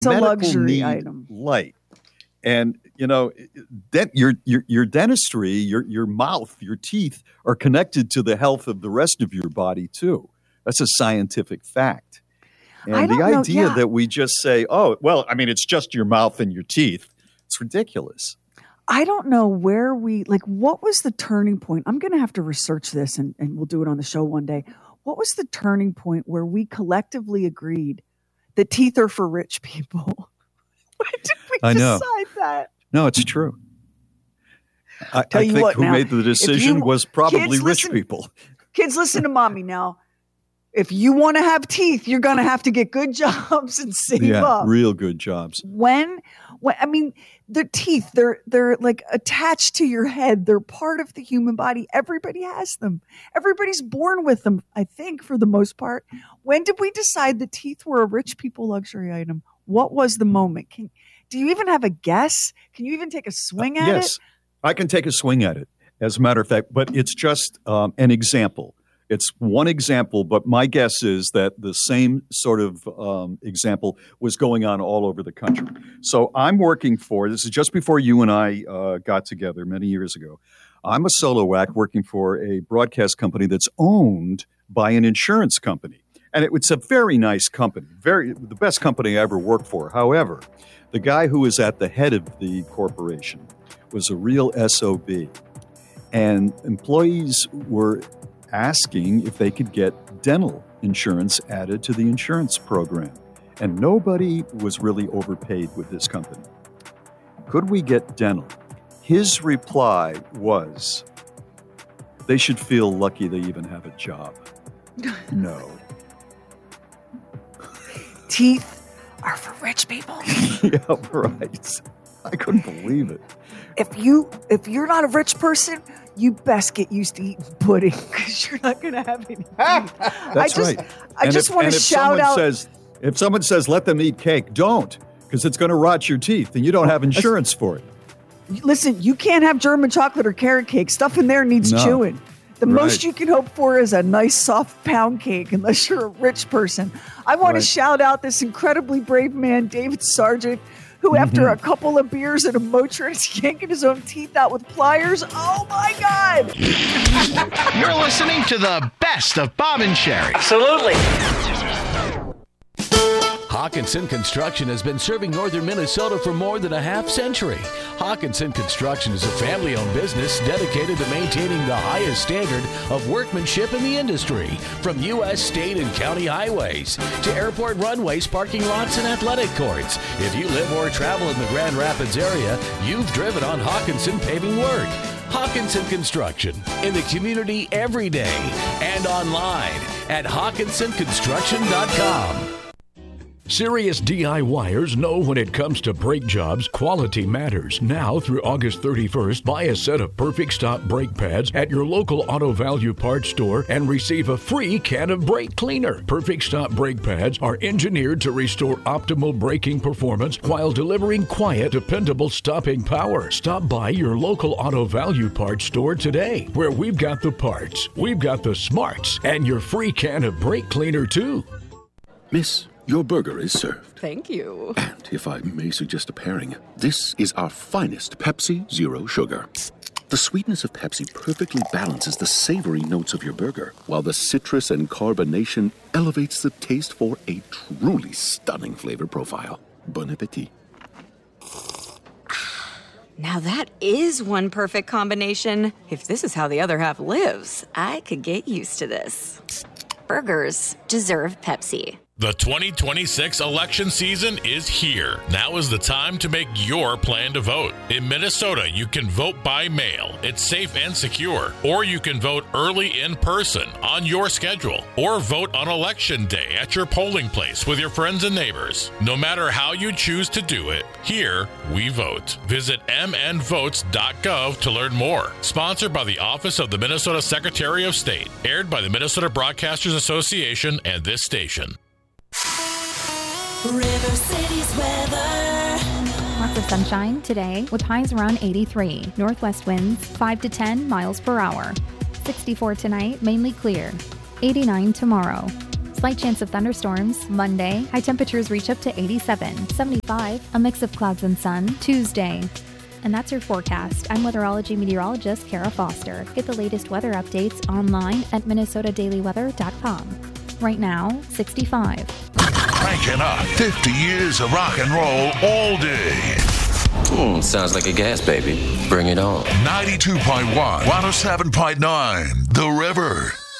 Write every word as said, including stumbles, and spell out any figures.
It's a medical luxury need item. light. And, you know, that your, your your dentistry, your your mouth, your teeth are connected to the health of the rest of your body, too. That's a scientific fact. And I the don't know, idea yeah. that we just say, oh, well, I mean, it's just your mouth and your teeth, it's ridiculous. I don't know where we, like, what was the turning point? I'm going to have to research this, and, and we'll do it on the show one day. What was the turning point where we collectively agreed that teeth are for rich people? When did we I know. decide that? No, it's true. I, Tell I you think what, who now, made the decision you- was probably kids, rich listen- people. Kids, listen to mommy now. If you want to have teeth, you're going to have to get good jobs and save Yeah, up. real good jobs. When, when, I mean, the teeth, they're, they're like attached to your head. They're part of the human body. Everybody has them. Everybody's born with them, I think, for the most part. When did we decide that teeth were a rich people luxury item? What was the moment? Can, do you even have a guess? Can you even take a swing at yes, it? I can take a swing at it, as a matter of fact, but it's just um, an example. It's one example, but my guess is that the same sort of um, example was going on all over the country. So I'm working for, this is just before you and I uh, got together many years ago. I'm a solo act working for a broadcast company that's owned by an insurance company. And it, it's a very nice company, very the best company I ever worked for. However, the guy who was at the head of the corporation was a real S O B. And employees were asking if they could get dental insurance added to the insurance program. And nobody was really overpaid with this company. Could we get dental? His reply was, they should feel lucky they even have a job. No. Teeth are for rich people. Yeah, right. I couldn't believe it. If you if you're not a rich person, you best get used to eating pudding because you're not going to have any. That's I just, right. I And just if- want and to if shout someone out. Says, if someone says, let them eat cake, don't, because it's going to rot your teeth and you don't have insurance for it. Listen, you can't have German chocolate or carrot cake. Stuff in there needs No. chewing. The Right. most you can hope for is a nice soft pound cake, unless you're a rich person. I want Right. to shout out this incredibly brave man, David Sargent, who after Mm-hmm. a couple of beers and a Motrin is yanking his own teeth out with pliers. Oh my God! You're listening to the best of Bob and Sherry. Absolutely. Hawkinson Construction has been serving northern Minnesota for more than a half century. Hawkinson Construction is a family-owned business dedicated to maintaining the highest standard of workmanship in the industry, from U S state and county highways to airport runways, parking lots, and athletic courts. If you live or travel in the Grand Rapids area, you've driven on Hawkinson paving work. Hawkinson Construction, in the community every day and online at hawkinson construction dot com. Serious DIYers know when it comes to brake jobs, quality matters. Now through August thirty-first, buy a set of Perfect Stop brake pads at your local Auto Value parts store and receive a free can of brake cleaner. Perfect Stop brake pads are engineered to restore optimal braking performance while delivering quiet, dependable stopping power. Stop by your local Auto Value parts store today, where we've got the parts, we've got the smarts, and your free can of brake cleaner too. Miss, your burger is served. Thank you. And if I may suggest a pairing, this is our finest Pepsi Zero Sugar. The sweetness of Pepsi perfectly balances the savory notes of your burger, while the citrus and carbonation elevates the taste for a truly stunning flavor profile. Bon appetit. Now that is one perfect combination. If this is how the other half lives, I could get used to this. Burgers deserve Pepsi. The twenty twenty-six election season is here. Now is the time to make your plan to vote. In Minnesota, you can vote by mail. It's safe and secure. Or you can vote early in person on your schedule. Or vote on election day at your polling place with your friends and neighbors. No matter how you choose to do it, here we vote. Visit m n votes dot gov to learn more. Sponsored by the Office of the Minnesota Secretary of State. Aired by the Minnesota Broadcasters Association and this station. River City's weather. Lots of sunshine today with highs around eighty-three. Northwest winds five to ten miles per hour. sixty-four tonight, mainly clear. eighty-nine tomorrow. Slight chance of thunderstorms. Monday, high temperatures reach up to eighty-seven. seventy-five, a mix of clouds and sun. Tuesday. And that's your forecast. I'm weatherology meteorologist Kara Foster. Get the latest weather updates online at minnesota daily weather dot com. Right now, sixty-five. Cranking up fifty years of rock and roll all day. Mm, sounds like a gas baby. Bring it on. ninety-two point one, one oh seven point nine, The River.